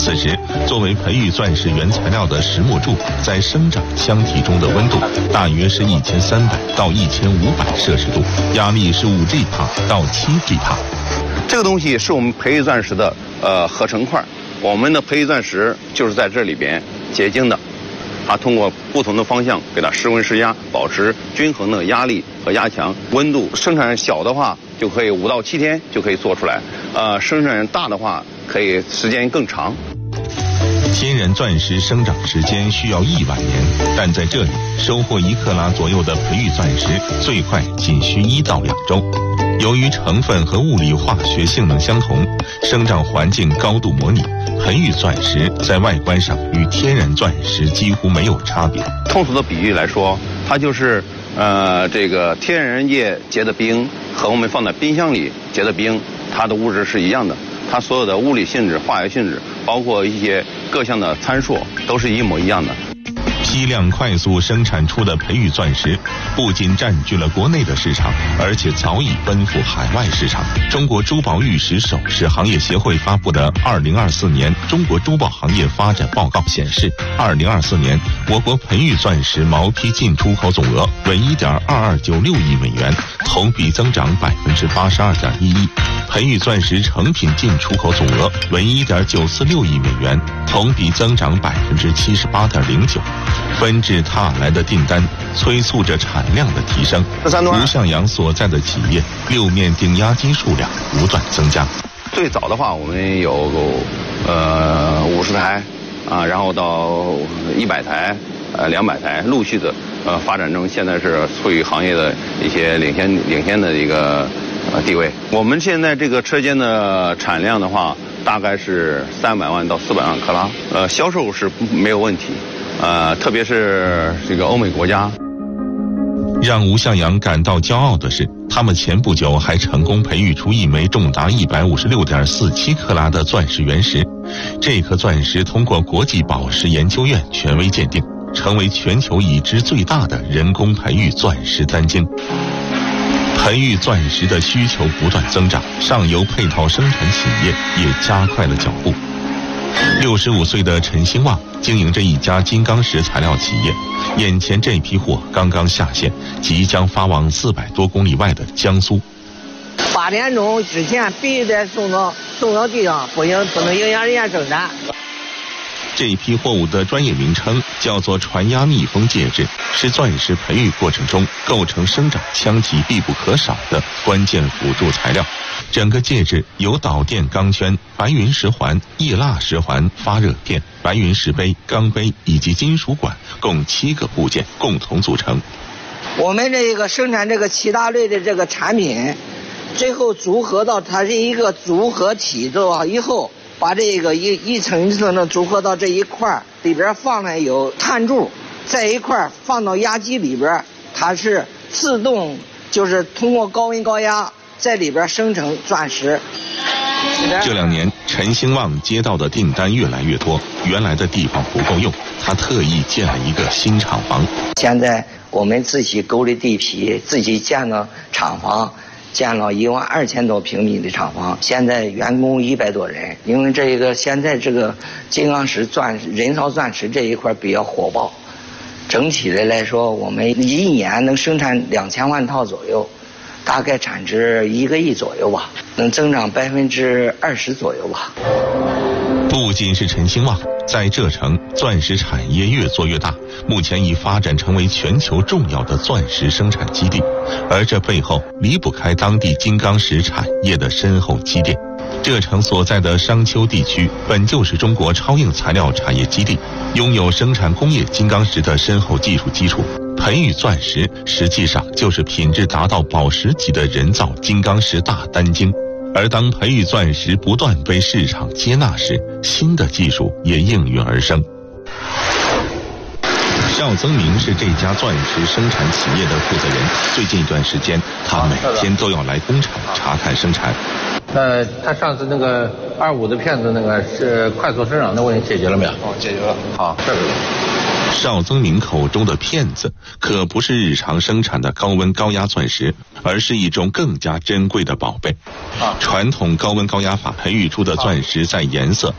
此时，作为培育钻石原材料的石墨柱在生长腔体中的温度大约是1300到1500摄氏度，压力是5G 帕到7G 帕。 这个东西是我们培育钻石的合成块，我们的培育钻石就是在这里边结晶的。它通过不同的方向给它施温施压，保持均衡的压力和压强。温度生产小的话就可以5到7天就可以做出来，生产大的话可以时间更长。 天然钻石生长时间需要1万年，但在这里收获1克拉左右的培育钻石，最快仅需1到2周。由于成分和物理化学性能相同，生长环境高度模拟，培育钻石在外观上与天然钻石几乎没有差别。 通俗的比喻来说，它就是这个天然界结的冰和我们放在冰箱里结的冰，它的物质是一样的，它所有的物理性质、化学性质，包括一些各项的参数都是一模一样的。 批量快速生产出的培育钻石，不仅占据了国内的市场，而且早已奔赴海外市场。中国珠宝玉石首饰行业协会发布的2024年中国珠宝行业发展报告显示，2024年我国培育钻石毛坯进出口总额为1.2296亿美元，同比增长82.11%。培育钻石成品进出口总额为1.946亿美元，同比增长78.09%。纷至沓来的订单催促着产量的提升。吴向阳所在的企业六面顶压机数量不断增加。 最早的话，我们有50台然后到100台、200台，陆续的发展中，现在是处于行业的一些领先的一个地位。我们现在这个车间的产量的话，大概是300万到400万克拉，销售是没有问题。特别是这个欧美国家。 让吴向阳感到骄傲的是，他们前不久还成功培育出一枚重达156.47克拉的钻石原石。这颗钻石通过国际宝石研究院权威鉴定，成为全球已知最大的人工培育钻石单晶。培育钻石的需求不断增长，上游配套生产企业也加快了脚步。65岁的陈兴旺经营着一家金刚石材料企业，眼前这批货刚刚下线，即将发往400多公里外的江苏。 8点钟之前必须得送到地上，不能影响人家生产。 这批货物的专业名称叫做传压密封介质，是钻石培育过程中构成生长腔体必不可少的关键辅助材料。整个介质由导电钢圈、白云石环、液蜡石环、发热片、白云石杯、钢杯以及金属管共7个部件共同组成。 我们这个生产这个7大类的这个产品，最后组合到它是一个组合体以后，把这个一层一层的组合到这一块里边，放了有碳柱，在一块放到压机里边，它是自动就是通过高温高压在里边生成钻石。 这2年，陈兴旺接到的订单越来越多，原来的地方不够用，他特意建了一个新厂房。 现在我们自己勾的地皮，自己建了厂房，建了12000多平米的厂房，现在员工100多人。因为这个现在这个金刚石人造钻石这一块比较火爆，整体的来说，我们一年能生产2000万套左右。大概产值1个亿左右吧，能增长20%左右吧。 不仅是陈兴旺，在这城钻石产业越做越大，目前已发展成为全球重要的钻石生产基地，而这背后离不开当地金刚石产业的深厚积淀。这城所在的商丘地区本就是中国超硬材料产业基地，拥有生产工业金刚石的深厚技术基础。培育钻石实际上就是品质达到宝石级的人造金刚石大单晶，而当培育钻石不断被市场接纳时，新的技术也应运而生。邵增明是这家钻石生产企业的负责人，最近一段时间，他每天都要来工厂查看生产。 他上次那个25的片子那个是快速生长的问题解决了没有？ 解决了。好，这个。 邵增明口中的骗子可不是日常生产的高温高压钻石，而是一种更加珍贵的宝贝。传统高温高压法培育出的钻石在颜色、